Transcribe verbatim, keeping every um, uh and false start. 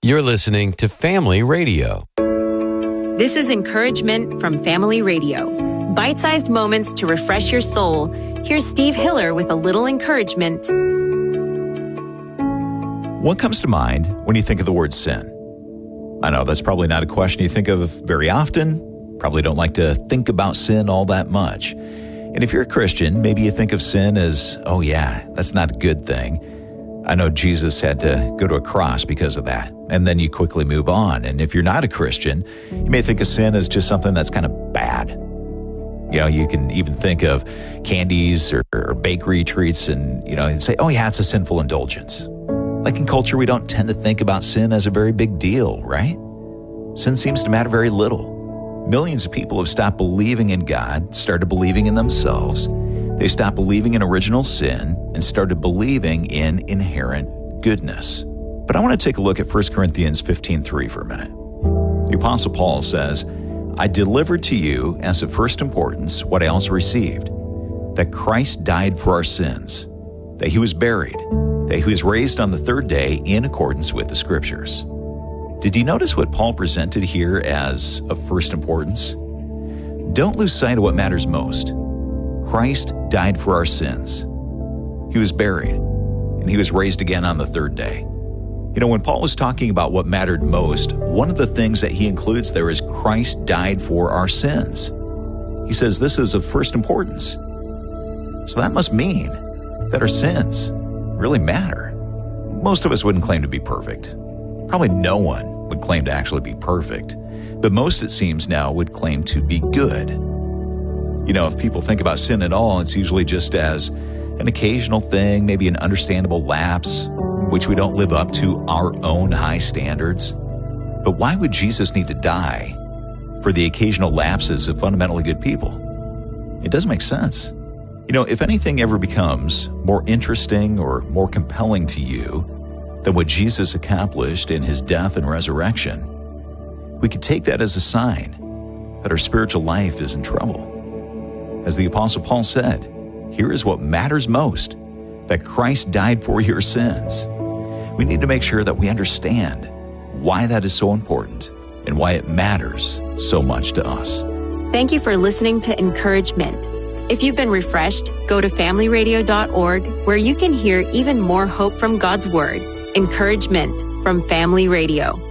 You're listening to Family Radio. This is encouragement from Family Radio. Bite-sized moments to refresh your soul. Here's Steve Hiller with a little encouragement. What comes to mind when you think of the word sin? I know that's probably not a question you think of very often. Probably don't like to think about sin all that much. And if you're a Christian, maybe you think of sin as, oh yeah, that's not a good thing. I know Jesus had to go to a cross because of that. And then you quickly move on. And if you're not a Christian, you may think of sin as just something that's kind of bad. You know, you can even think of candies or, or bakery treats and, you know, and say, oh yeah, it's a sinful indulgence. Like in culture, we don't tend to think about sin as a very big deal, right? Sin seems to matter very little. Millions of people have stopped believing in God, started believing in themselves. They stopped believing in original sin and started believing in inherent goodness. But I want to take a look at First Corinthians fifteen three for a minute. The Apostle Paul says, I delivered to you as of first importance what I also received, that Christ died for our sins, that he was buried, that he was raised on the third day in accordance with the Scriptures. Did you notice what Paul presented here as of first importance? Don't lose sight of what matters most. Christ died for our sins. He was buried, and he was raised again on the third day. You know, when Paul was talking about what mattered most, one of the things that he includes there is Christ died for our sins. He says this is of first importance. So that must mean that our sins really matter. Most of us wouldn't claim to be perfect. Probably no one would claim to actually be perfect. But most, it seems now, would claim to be good. You know, if people think about sin at all, it's usually just as an occasional thing, maybe an understandable lapse, which we don't live up to our own high standards. But why would Jesus need to die for the occasional lapses of fundamentally good people? It doesn't make sense. You know, if anything ever becomes more interesting or more compelling to you than what Jesus accomplished in his death and resurrection, we could take that as a sign that our spiritual life is in trouble. As the Apostle Paul said, here is what matters most, that Christ died for your sins. We need to make sure that we understand why that is so important and why it matters so much to us. Thank you for listening to Encouragement. If you've been refreshed, go to family radio dot org where you can hear even more hope from God's Word. Encouragement from Family Radio.